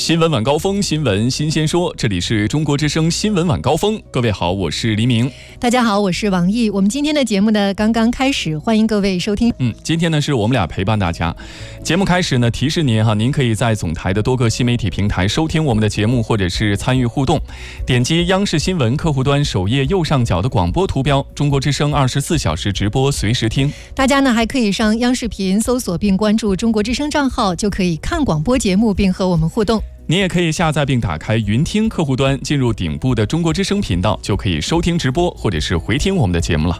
新闻晚高峰，新闻新鲜说，这里是中国之声新闻晚高峰。各位好，我是黎明。 大家好，我是王毅。我们今天的节目呢刚刚开始，欢迎各位收听。 今天呢是我们俩陪伴大家。节目开始呢，提示您您可以在总台的多个新媒体平台收听我们的节目，或者是参与互动。点击央视新闻客户端首页右上角的广播图标，中国之声24小时直播，随时听。 大家呢还可以上央视频搜索并关注中国之声账号，就可以看广播节目并和我们互动。 你也可以下载并打开云听客户端，进入顶部的中国之声频道，就可以收听直播或者是回听我们的节目了。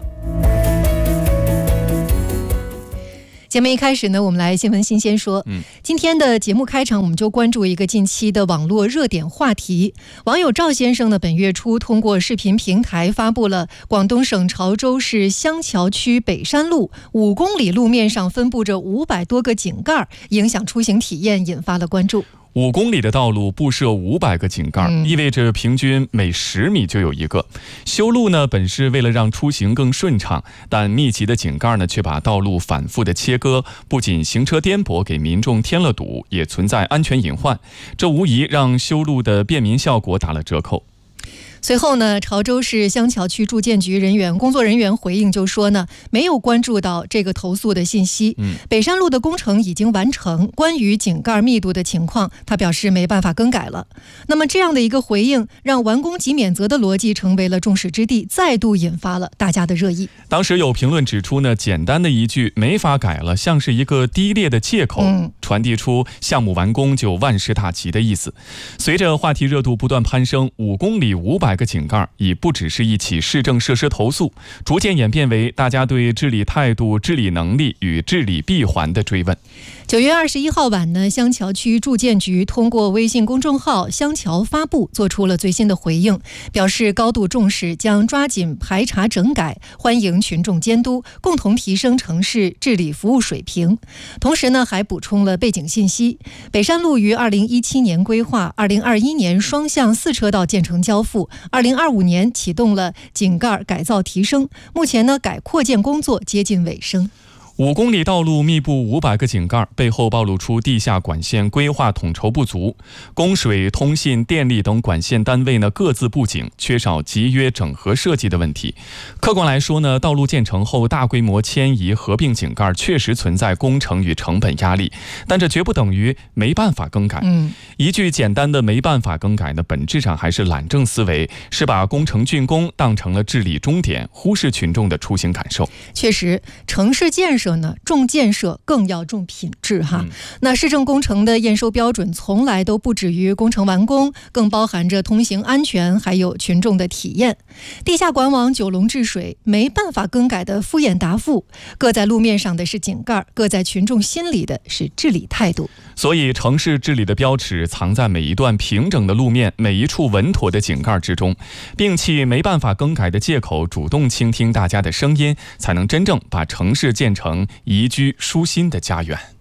节目一开始呢，我们来新闻新鲜说。今天的节目开场，我们就关注一个近期的网络热点话题。网友赵先生呢，本月初通过视频平台发布了广东省潮州市香桥区北山路5公里路面上分布着500多个井盖，影响出行体验，引发了关注。 5公里的道路布设500个井盖，意味着平均每10米就有一个。修路呢，本是为了让出行更顺畅，但密集的井盖呢，却把道路反复的切割，不仅行车颠簸，给民众添了堵，也存在安全隐患。这无疑让修路的便民效果打了折扣。 随后呢，潮州市香桥区住建局工作人员回应就说呢，没有关注到这个投诉的信息。北山路的工程已经完成，关于井盖密度的情况，他表示没办法更改了。那么这样的一个回应，让完工即免责的逻辑成为了众矢之的，再度引发了大家的热议。 当时有评论指出呢，简单的一句没法改了，像是一个低劣的借口，传递出项目完工就万事大吉的意思。随着话题热度不断攀升，5公里500个井盖已不只是一起市政设施投诉，逐渐演变为大家对治理态度、治理能力与治理闭环的追问。 9月21号晚呢，香桥区住建局通过微信公众号香桥发布做出了最新的回应，表示高度重视，将抓紧排查整改，欢迎群众监督，共同提升城市治理服务水平。同时呢，还补充了背景信息，北山路于2017年规划，2021年双向4车道建成交付，2025年启动了井盖改造提升，目前呢改扩建工作接近尾声。 5公里道路密布500个井盖，背后暴露出地下管线规划统筹不足，供水、通信、电力等管线单位呢各自布井，缺少集约整合设计的问题。客观来说呢，道路建成后大规模迁移合并井盖确实存在工程与成本压力，但这绝不等于没办法更改。一句简单的没办法更改呢，本质上还是懒政思维，是把工程竣工当成了治理终点，忽视群众的出行感受。 确实，城市建设呢，重建设更要重品质那市政工程的验收标准从来都不止于工程完工，更包含着通行安全，还有群众的体验。地下管网九龙治水，没办法更改的敷衍答复，搁在路面上的是井盖，搁在群众心里的是治理态度。 所以城市治理的标尺藏在每一段平整的路面，每一处稳妥的井盖之中。摒弃没办法更改的借口，主动倾听大家的声音，才能真正把城市建成宜居舒心的家园。